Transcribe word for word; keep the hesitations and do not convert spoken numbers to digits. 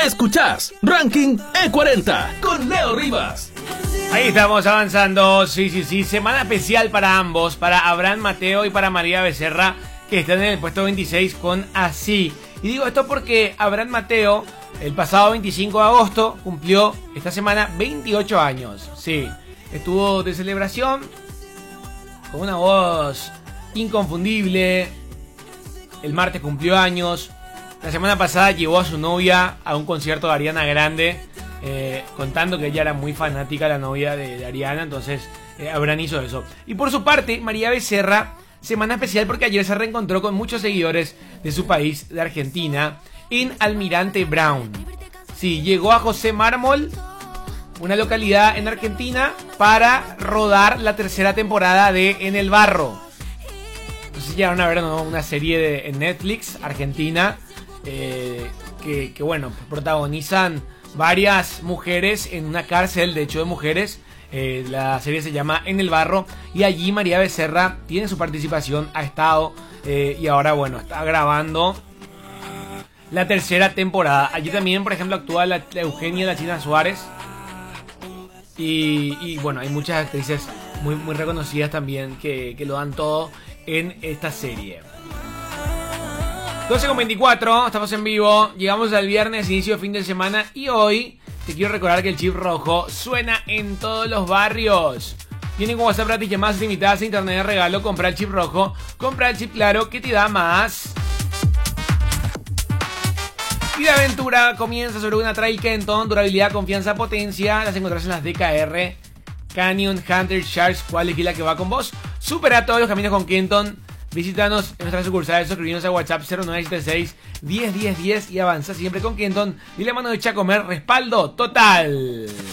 Escuchás Ranking E cuarenta con Leo Rivas. Ahí estamos avanzando, sí, sí, sí, semana especial para ambos, para Abraham Mateo y para María Becerra, que están en el puesto veintiséis con Así. Y digo esto porque Abraham Mateo, el pasado veinticinco de agosto, cumplió esta semana veintiocho años. Sí, estuvo de celebración, con una voz inconfundible. El martes cumplió años. La semana pasada llevó a su novia a un concierto de Ariana Grande, eh, contando que ella era muy fanática, la novia de, de Ariana. Entonces eh, Abraham hizo eso. Y por su parte, María Becerra, semana especial porque ayer se reencontró con muchos seguidores de su país, de Argentina, en Almirante Brown. Sí, llegó a José Mármol, una localidad en Argentina, para rodar la tercera temporada de En el Barro. Entonces llegaron a ver, ¿no?, una serie de, en Netflix, argentina, eh, que, que bueno, protagonizan varias mujeres en una cárcel, de hecho de mujeres. Eh, la serie se llama En el Barro y allí María Becerra tiene su participación, ha estado eh, y ahora bueno, está grabando la tercera temporada. Allí también, por ejemplo, actúa la, la Eugenia La China Suárez y, y bueno, hay muchas actrices muy, muy reconocidas también que, que lo dan todo en esta serie. doce con veinticuatro, estamos en vivo, llegamos al viernes, inicio de fin de semana, y hoy te quiero recordar que el chip rojo suena en todos los barrios. Vienen con WhatsApp gratis, llamadas limitadas a internet de regalo. Compra el chip rojo, compra el chip claro que te da más. Y la aventura comienza sobre una Trail Kenton, durabilidad, confianza, potencia. Las encontrás en las D K R, Canyon, Hunter, Sharks, cuál es la que va con vos. Supera todos los caminos con Kenton. Visítanos en nuestras sucursales, suscribinos a WhatsApp cero nueve siete seis, diez, diez, diez y avanza siempre con Kenton. Y la mano de Chacomer, respaldo total.